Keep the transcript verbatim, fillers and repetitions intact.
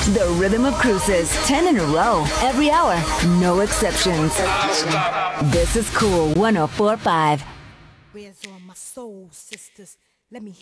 The Rhythm of Cruises, ten in a row, every hour, no exceptions. This is Cool one oh four point five. Where's all my soul sisters? Let me